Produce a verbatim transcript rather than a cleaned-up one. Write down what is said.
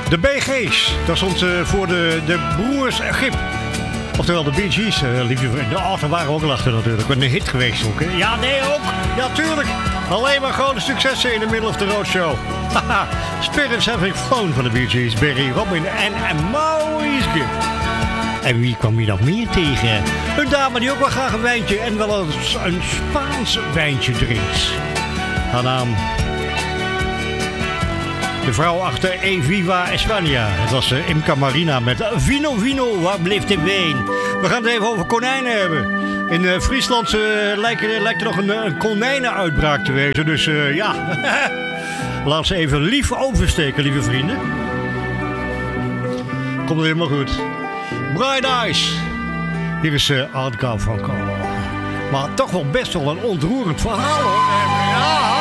De B G's, dat stond uh, voor de, de broers Gip. Oftewel de Bee Gees, uh, lieve vrienden. Oh, daar waren we ook al achter natuurlijk. Met een hit geweest ook, hè? Ja, nee, ook. Ja, tuurlijk. Alleen maar grote successen in de middle of the road show. Haha. Spirits Having Flown van de Bee Gees. Barry, Robin en Maurice Gibb. En wie kwam hier nog meer tegen? Een dame die ook wel graag een wijntje en wel een, een Spaans wijntje drinkt. Haar naam... De vrouw achter Eviva España. Het was uh, Imca Marina met Vino Vino, waar bleef de wijn? We gaan het even over konijnen hebben. In uh, Friesland uh, lijkt, lijkt er nog een, een konijnenuitbraak te wezen. Dus uh, ja, laat ze even lief oversteken, lieve vrienden. Komt helemaal goed. Bright Eyes. Hier is uh, Art Garfunkel. Maar toch wel best wel een ontroerend verhaal, hoor. Ja.